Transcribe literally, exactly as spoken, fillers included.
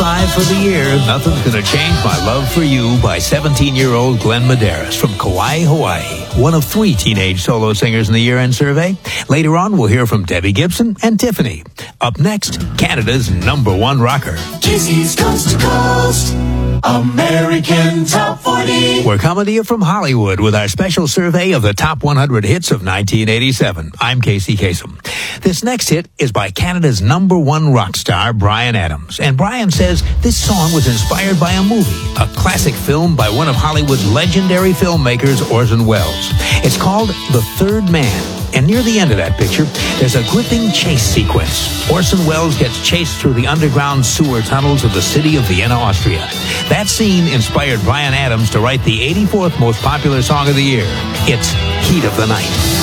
five for the year, Nothing's Gonna Change My Love for You by seventeen-year-old Glenn Medeiros from Kauai, Hawaii. One of three teenage solo singers in the year-end survey. Later on, we'll hear from Debbie Gibson and Tiffany. Up next, Canada's number one rocker. Casey's Coast to Coast, American Top forty. We're coming to you from Hollywood with our special survey of the top one hundred hits of nineteen eighty-seven. I'm Casey Kasem. This next hit is by Canada's number one rock star, Bryan Adams. And Bryan says this song was inspired by a movie, a classic film by one of Hollywood's legendary filmmakers, Orson Welles. It's called The Third Man. And near the end of that picture, there's a gripping chase sequence. Orson Welles gets chased through the underground sewer tunnels of the city of Vienna, Austria. That scene inspired Bryan Adams to write the eighty-fourth most popular song of the year. It's Heat of the Night.